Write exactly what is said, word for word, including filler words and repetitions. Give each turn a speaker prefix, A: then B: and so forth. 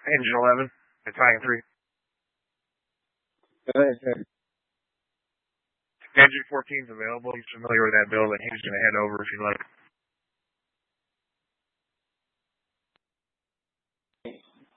A: Engine eleven, Italian three.
B: Go ahead, sir.
A: Engine fourteen's available. He's familiar with that building. He's going to head over if you like.